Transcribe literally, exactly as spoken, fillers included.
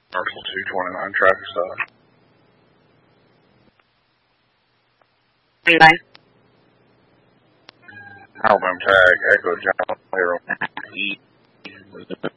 Parcel two twenty-nine traffic stop. Anyway. Alabama tag, Echo John, Hero.